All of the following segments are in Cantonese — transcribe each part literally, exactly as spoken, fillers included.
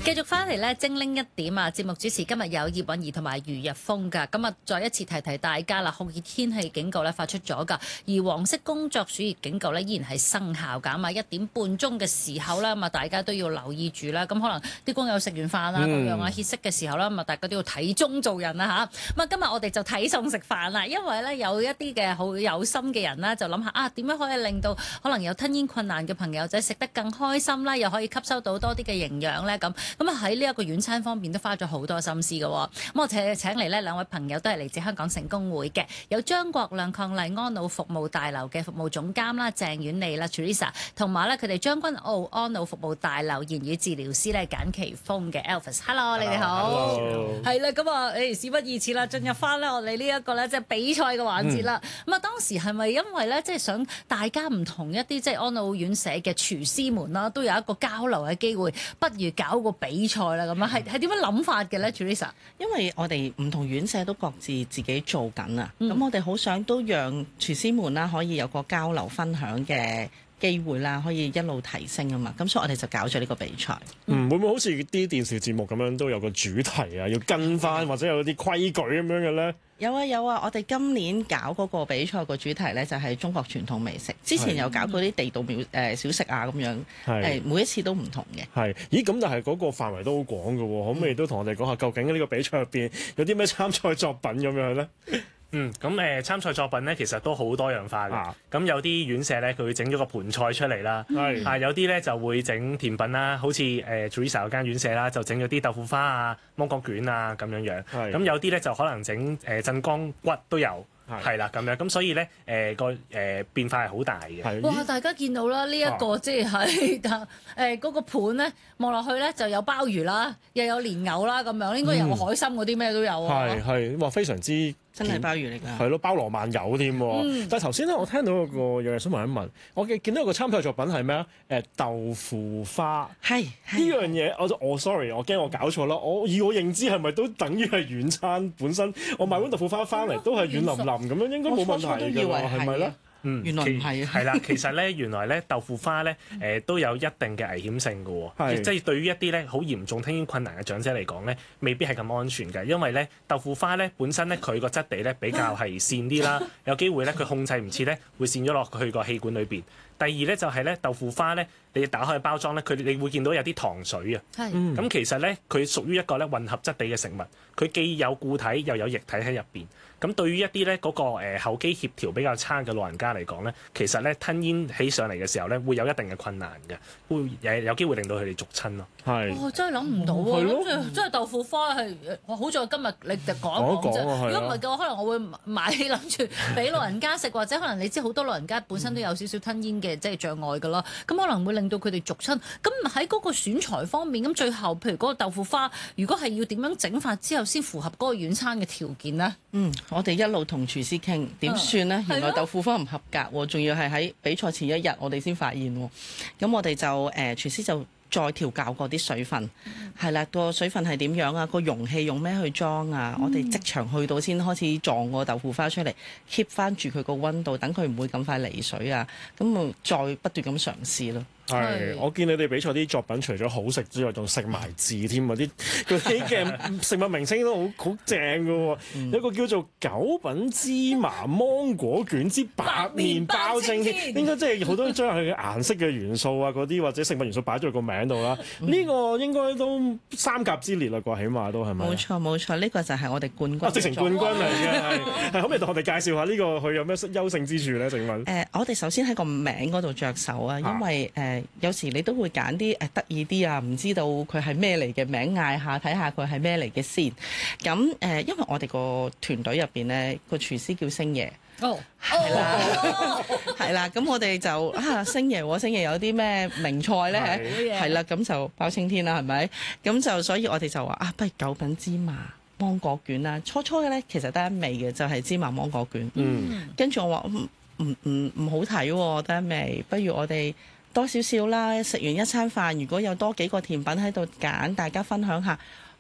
繼續翻嚟咧，精靈一點啊！節目主持今日有葉韻儀同埋余日峰㗎。咁啊，再一次提提大家啦，酷熱天氣警告咧發出咗㗎，而黃色工作暑熱警告咧依然係生效㗎嘛。一點半鐘嘅時候啦，咁啊大家都要留意住啦。咁可能啲工友食完飯啦，咁、嗯、樣啊歇息嘅時候啦，咁啊大家都要睇鐘做人啦吓，咁啊今日我哋就睇餸食飯啦，因為咧有一啲嘅好有心嘅人啦，就諗下啊點樣可以令到可能有吞嚥困難嘅朋友仔食得更開心啦，又可以吸收到多啲嘅營養咧咁。咁啊喺呢一個軟餐方面都花咗好多心思嘅。咁我請請嚟呢兩位朋友都係嚟自香港成功會嘅，有張國亮伉儷安老服務大樓嘅服務總監啦，鄭婉莉啦 Teresa， 同埋咧佢哋將軍澳安老服務大樓言語治療師咧簡奇峰嘅 Elvis。Hello， 你哋好。係啦，咁啊誒事不宜遲啦，進入翻咧我哋呢一個咧即係比賽嘅環節啦。咁啊、嗯、當時係咪因為咧即係想大家唔同一啲即係安老院舍嘅廚師們啦，都有一個交流嘅機會，不如搞個比賽啦咁啊？係係點樣諗法嘅咧 Teresa？ 因為我哋唔同院舍都各自自己做緊啊，咁、嗯、我哋好想都讓廚師們啦可以有個交流分享嘅機會啦，可以一路提升啊嘛，咁所以我哋就搞咗呢個比賽。 嗯，會唔會好似啲電視節目咁樣都有個主題啊，要跟翻或者有啲規矩咁樣嘅咧？ 有啊有啊，我哋今年搞嗰個比賽個主題咧就係中國傳統美食，之前有搞過啲地道小誒小食啊咁樣，誒每一次都唔同嘅。係， 咦咁但係嗰個範圍都好廣嘅喎，可唔可以都同我哋講下究竟呢個比賽入邊有啲咩參賽作品咁樣咧？ 嗯，咁誒、呃、參賽作品咧，其實都好多樣化嘅。咁、啊、有啲院舍咧，佢會整咗個盤菜出嚟啦。係、嗯，啊有啲咧就會整甜品啦，好似誒 Teresa 嗰間院舍啦，就整咗啲豆腐花啊、芒果卷啊咁樣樣。係，咁有啲咧就可能整誒鎮江骨都有。係啦，咁樣咁所以咧，誒個誒變化係好大嘅。 哇！大家見到啦，呢、這、一個即係誒嗰個盤咧，望落去咧就有鮑魚啦，又有蓮藕啦，咁樣應該有海參嗰啲咩都有啊。 係係，哇！非常之真係鮑魚嚟㗎。係咯，包羅萬有添。嗯、但係頭先咧，我聽到有個有嘢想問一問，我嘅見到有個參賽作品係咩啊？誒豆腐花。係呢樣嘢，我我 sorry，我驚我搞錯啦。我以我認知係咪都等於係軟餐本身？我買碗豆腐花翻嚟都係軟腍腍。咁樣應該冇問題㗎喎，係咪咧？ 嗯，原來唔係啊。 係啦，其實咧，原來咧豆腐花咧，誒、呃、都有一定嘅危險性㗎喎。即係對於一啲咧好嚴重吞嚥困難嘅長者嚟講咧，未必係咁安全嘅，因為咧豆腐花咧本身咧佢個質地咧比較係跣啲啦，有機會咧佢控制唔切咧會跣咗落去個氣管裏邊。第二咧就係咧豆腐花咧，你打開包裝咧，佢你會見到有啲糖水啊。係。咁其實咧佢屬於一個咧混合質地嘅食物，佢既有固體又有液體喺入邊。咁對於一啲咧嗰個誒口肌協調比較差嘅老人家嚟講咧，其實咧吞嚥起上嚟嘅時候咧，會有一定嘅困難嘅，會誒有機會令到佢哋逐親咯。係。 哦，真係諗唔到喎！諗住真係豆腐花係，好在今日你就講一講啫。如果唔係嘅話，可能我會買諗住俾老人家食，或者可能你知好多老人家本身都有少少吞嚥嘅即係障礙㗎啦。咁可能會令到佢哋逐親。咁喺嗰個選材方面，咁最後譬如嗰個豆腐花，如果係要點樣整法之後先符合嗰個軟餐嘅條件呢？ 嗯。我哋一路同廚師傾點算呢？原來豆腐花唔合格喎，仲要係喺比賽前一日我哋先發現喎。咁我哋就誒、呃、廚師就再調校過啲水分，係啦，個水分係點樣啊？個容器用咩去裝啊？嗯、我哋即場去到先開始撞個豆腐花出嚟 keep 翻住佢個溫度，等佢唔會咁快離水啊。咁啊，再不斷咁嘗試咯。 係，我見你哋比賽啲作品除咗好食之外，仲食埋字添啊！啲嗰啲嘅食物名稱都好好正㗎喎，嗯、有個叫做九品芝麻芒果卷之白麵包青天，應該即係好多將佢嘅顏色嘅元素啊，嗰啲或者食物元素擺咗喺個名度啦。呢、嗯、個應該都三甲之列啦啩，起碼都係咪？ 冇錯冇錯，呢、呢個就係我哋冠軍。 啊，直情冠軍嚟嘅，係係可唔可以同我哋介紹下呢、呢個佢有咩優勝之處咧？請問？誒、 呃，我哋首先喺個名嗰度着手啊，因為誒。呃有時你都會揀啲誒得意啲啊，唔知道佢係咩嚟嘅名，嗌下睇下佢係咩嚟嘅先。咁誒、呃，因為我哋個團隊入邊咧，個廚師叫星爺。哦，係啦，係啦。咁我哋就啊，星爺，星爺有啲咩名菜咧？係啦，咁就包青天啦，係咪？咁就所以我哋就話啊，不如九品芝麻芒果卷啦。初初嘅咧，其實得一味嘅，就係、是、芝麻芒果卷。嗯。跟住我話唔唔唔唔好睇喎，得一味，不如我哋多少少啦，食完一餐飯，如果有多幾個甜品喺度揀，大家分享下，嗰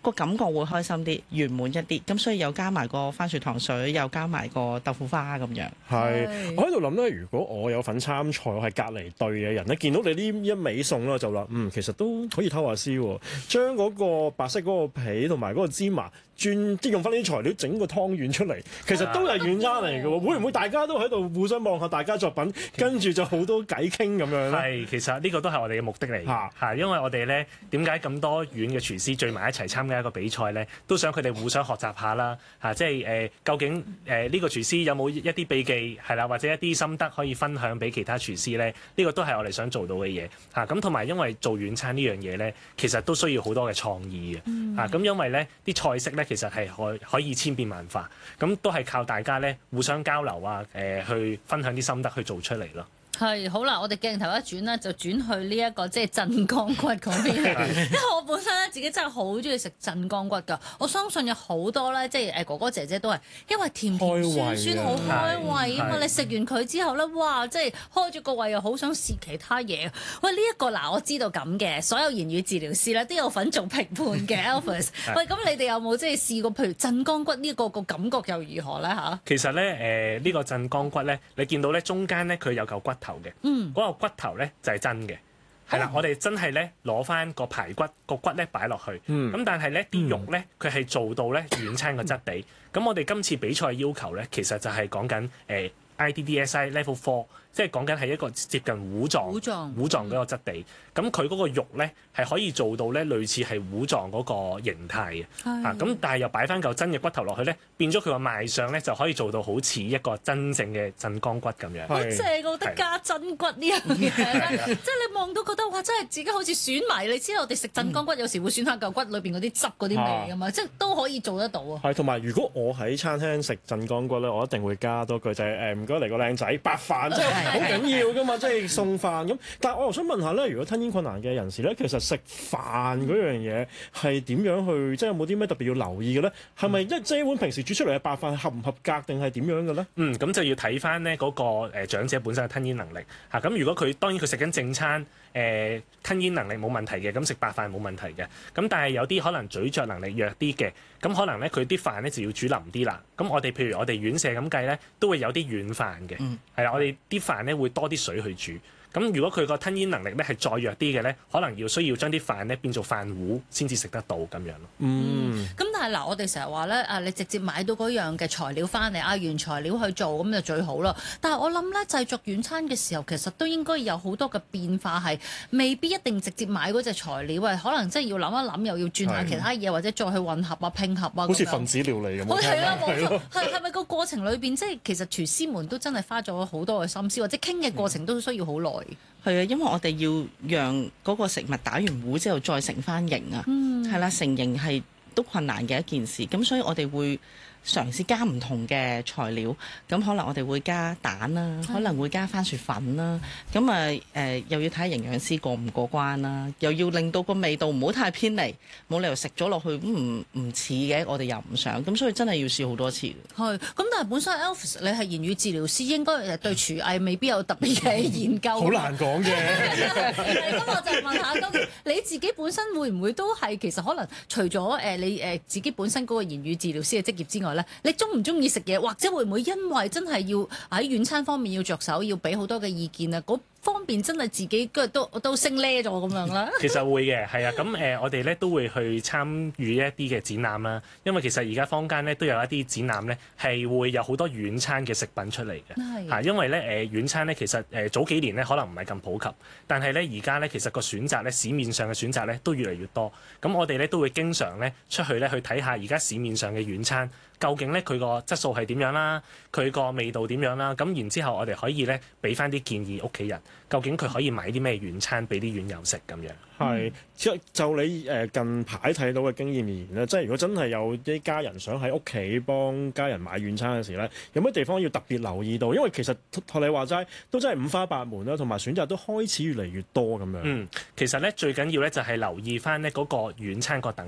個感覺會開心啲、圓滿一啲。咁所以又加埋個番薯糖水，又加埋個豆腐花咁樣。 係，我喺度諗咧，如果我有份參賽，我係隔離隊嘅人咧，見到你呢一味餸啦，就話嗯，其實都可以偷下師喎，將嗰個白色嗰個皮同埋嗰個芝麻轉，即係用翻呢啲材料整個湯圓出嚟，其實都係軟餐嚟嘅喎。會唔會大家都喺度互相望下大家作品，跟住就好多偈傾咁樣咧？ 係，其實呢個都係我哋嘅目的嚟嘅嚇，因為我哋咧點解咁多縣嘅廚師聚埋一齊參加一個比賽咧，都想佢哋互相學習下啦嚇，即係誒、呃、究竟誒呢、呃這個廚師有冇一啲秘技係啦，或者一啲心得可以分享俾其他廚師咧？呢、這個都係我哋想做到嘅嘢嚇。咁同埋因為做軟餐呢樣嘢咧，其實都需要好多嘅創意嘅嚇。咁、嗯啊、因為咧啲菜式咧其實係可可以千變萬化，咁都係靠大家咧互相交流啊，誒、呃、去分享啲心得去做出嚟咯。 係好啦，我哋鏡頭一轉咧，就轉去呢、這、一個即係鎮江骨嗰邊。因為我本身咧自己真係好中意食鎮江骨㗎。我相信有好多咧，即係誒哥哥姐姐都係因為甜甜酸酸好開胃啊嘛。你食完佢之後咧，哇！即係開咗個胃又好想試其他嘢。喂，呢、這、一個嗱，我知道咁嘅，所有言語治療師咧都有份做評判嘅。Alvis，喂，咁你哋有冇即係試過？譬如鎮江骨呢、這個個感覺又如何咧嚇？ 其實咧誒，呢、呃這個鎮江骨咧，你見到咧中間咧佢有嚿骨頭嘅， 嗯， 嗰個骨頭咧就係真嘅，係啦、哦，我哋真係咧攞翻個排骨個骨咧擺落去，咁、嗯、但係咧啲肉咧佢係做到咧軟餐個質地，咁、嗯、我哋今次比賽要求咧其實就係講緊誒 I D D S I Level Four。即係講緊係一個接近糊狀、糊狀、糊狀嗰個質地，咁佢嗰個肉咧係可以做到咧類似係糊狀嗰個形態嘅，啊咁但係又擺翻嚿真嘅骨頭落去咧，變咗佢個賣相咧就可以做到好似一個真正嘅鎮江骨咁樣。 好正，我覺得加真骨呢樣嘢咧，即係你望到覺得哇，真係自己好似選埋。你知道我哋食鎮江骨有時會選下嚿骨裏邊嗰啲汁嗰啲味㗎嘛，即係都可以做得到啊。 係，同埋如果我喺餐廳食鎮江骨咧，我一定會加多句就係誒唔該嚟個靚仔白飯，即係好緊要噶嘛，即係送飯咁。但係我又想問下咧，如果吞嚥困難嘅人士咧，其實食飯嗰樣嘢係點樣去，即係有冇啲咩特別要留意嘅咧？係咪一即係一碗平時煮出嚟嘅白飯合唔合格定係點樣嘅咧？嗯， 咁就要睇翻呢嗰個誒長者本身嘅吞嚥能力嚇。咁如果佢當然佢食緊正餐，誒、呃、吞嚥能力冇問題嘅，咁食白飯冇問題嘅。咁但係有啲可能咀嚼能力弱啲嘅，咁可能咧佢啲飯咧就要煮腍啲啦。咁我哋譬如我哋院舍咁計咧，都會有啲軟飯嘅，係啦、嗯，我哋啲飯咧會多啲水去煮。咁如果佢個吞嚥能力咧係再弱啲嘅咧，可能要需要將啲飯咧變做飯糊先至食得到咁樣咯。 嗯，咁但係嗱，我哋成日話咧，啊你直接買到嗰樣嘅材料翻嚟，啊原材料去做咁就最好咯。但係我諗咧，製作軟餐嘅時候，其實都應該有好多嘅變化，係未必一定直接買嗰隻材料啊，可能真係要諗一諗，又要轉下其他嘢，的或者再去混合啊、拼合啊。 好似分子料理咁。 係啦，冇錯。係係咪個過程裏邊，即係其實廚師們都真係花咗好多嘅心思，或者傾嘅過程都需要好耐。 係啊，因為我哋要讓嗰個食物打完糊之後再成翻形啊，係啦、嗯，成形係都困難嘅一件事，咁所以我哋會嘗試加唔同嘅材料，咁可能我哋會加蛋啦，的可能會加番薯粉啦，咁啊誒又要睇營養師過唔過關啦，又要令到個味道唔好太偏離，冇理由食咗落去唔唔似嘅，我哋又唔想，咁所以真係要試好多次。係， 咁但係本身 Alvis 你係言語治療師，應該誒對廚藝未必有特別嘅研究。 好難講嘅。 咁我就問下，咁你自己本身會唔會都係其實可能除咗誒你誒自己本身嗰個言語治療師嘅職業之外，你中唔中意食嘢，或者會唔會因為真係要喺軟餐方面要着手，要俾好多嘅意見啊？嗰方面真係自己都都升呢咗咁樣啦。 其實會嘅，係啊，咁誒、呃，我哋咧都會去參與一啲嘅展覽啦。因為其實而家坊間咧都有一啲展覽咧，係會有好多軟餐嘅食品出嚟嘅。係的、啊、因為咧誒、呃、軟餐咧其實誒、呃、早幾年咧可能唔係咁普及，但係咧而家咧其實個選擇咧市面上嘅選擇咧都越嚟越多。咁我哋咧都會經常咧出去咧去睇下而家市面上嘅軟餐。究竟咧佢個質素係點樣啦？佢個味道點樣啦？咁然之後我哋可以咧俾翻啲建議屋企人，究竟佢可以買啲咩軟餐俾啲院友食咁樣。 係，就就你誒近排睇到嘅經驗而言咧，即係如果真係有啲家人想喺屋企幫家人買軟餐嘅時咧，有咩地方要特別留意到？因為其實學你話齋都真係五花八門啦，同埋選擇都開始越嚟越多咁樣。 嗯，其實咧最緊要咧就係留意翻呢嗰個軟餐個等級。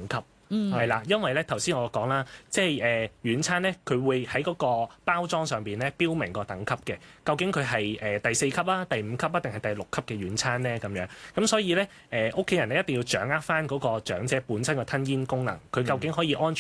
嗯， 係啦，因為咧頭先我講啦，即係誒軟餐咧，佢會喺嗰個包裝上邊咧標明個等級嘅，究竟佢係誒第四級啊、第五級啊，定係第六級嘅軟餐咧咁樣。咁所以咧誒屋企人咧一定要掌握翻嗰個長者本身嘅吞咽功能，佢究竟可以安全